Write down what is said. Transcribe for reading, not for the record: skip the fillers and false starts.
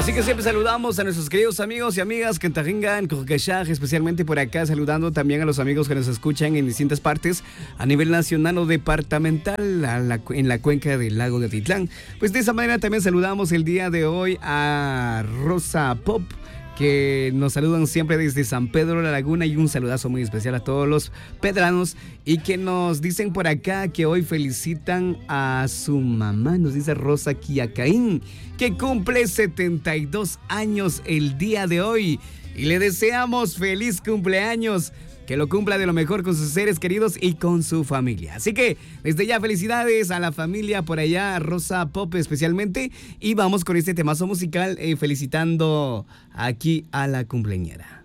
Así que siempre saludamos a nuestros queridos amigos y amigas que tengan Cocachaj, especialmente por acá, saludando también a los amigos que nos escuchan en distintas partes a nivel nacional o departamental en la cuenca del lago de Atitlán. Pues de esa manera también saludamos el día de hoy a Rosa Pop, que nos saludan siempre desde San Pedro La Laguna, y un saludazo muy especial a todos los pedranos, y que nos dicen por acá que hoy felicitan a su mamá, nos dice Rosa Quiacaín, que cumple 72 años el día de hoy, y le deseamos feliz cumpleaños. Que lo cumpla de lo mejor con sus seres queridos y con su familia. Así que desde ya felicidades a la familia por allá, Rosa Pop especialmente. Y vamos con este temazo musical felicitando aquí a la cumpleañera.